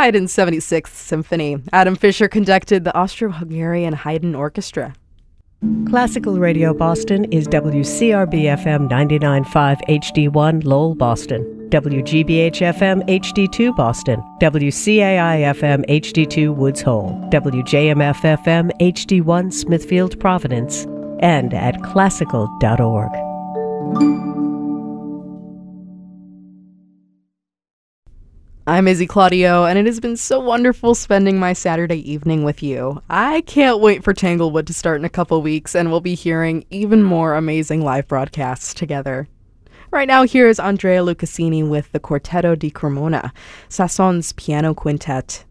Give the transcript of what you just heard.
Haydn's 76th Symphony. Adam Fisher conducted the Austro-Hungarian Haydn Orchestra. Classical Radio Boston is WCRB-FM 99.5 HD1 Lowell, Boston, WGBH-FM HD2 Boston, WCAI-FM HD2 Woods Hole, WJMF-FM HD1 Smithfield, Providence, and at classical.org. I'm Izzy Claudio, and it has been so wonderful spending my Saturday evening with you. I can't wait for Tanglewood to start in a couple weeks, and we'll be hearing even more amazing live broadcasts together. Right now, here is Andrea Lucassini with the Quartetto di Cremona, Sasson's piano quintet.